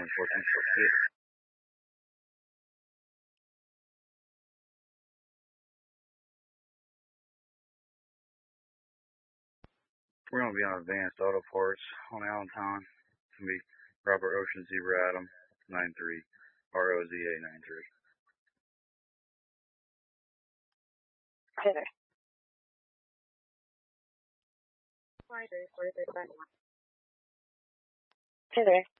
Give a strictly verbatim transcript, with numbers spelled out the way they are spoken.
fourteen forty-six. We're going to be on Advanced Auto Parts on Allentown. It's going to be Robert Ocean Zebra Adam nine three, R O Z A nine three. Hey there. Hey there.